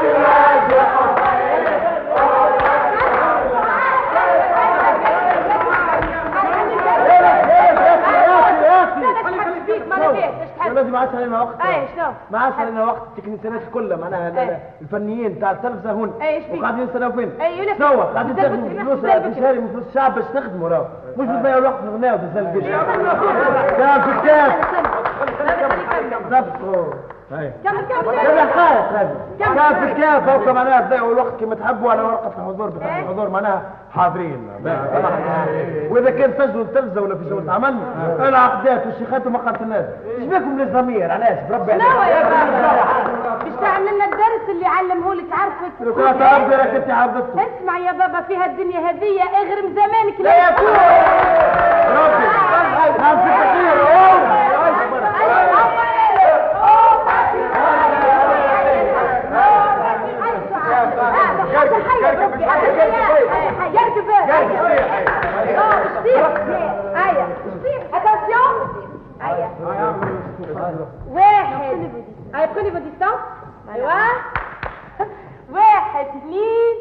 لازم عاش علينا وقت. ايه شنو؟ ما عاش علينا وقت التكنيسيانات كلها معناها الفنيين تاع التلفزه هون وقاعدين يستناو فين؟ سوا قاعدين يستخدموا فلوس شاري من فلوس الشعب باش نخدموا راهو مش بنضيعوا الوقت نغناو بالزلبيش. كاف الكاف نفسه كمل حقائق هذه كاف الكاف هكا معناها تضيعوا الوقت كما تحبوا على ورقه الحضور بتاع الحضور معناها حاضرين. واذا كان سجلوا التلفزه ولا في شغل عمل العقدات والشيخات ومقالة الناس ايش بكم للضمير علاش بربي عليك باش تعمل لنا الدرس اللي علمه لك عرفت لو كنت تعرفي راك انت عرضته. اسمع يا بابا فيها الدنيا هذية اغرم زمانك لا يا كوي ربي هم في كثير واحد prenez vos distances. واحد اثنين